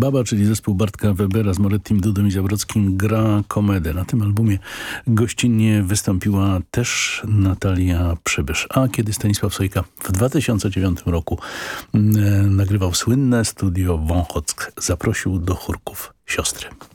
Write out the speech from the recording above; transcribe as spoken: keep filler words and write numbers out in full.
Baba, czyli zespół Bartka Webera z Morettim, Dudą i Zabrodzkim, gra komedę. Na tym albumie gościnnie wystąpiła też Natalia Przybysz. A kiedy Stanisław Sojka w dwa tysiące dziewiątym roku e, nagrywał słynne studio Wąchock, zaprosił do chórków siostry.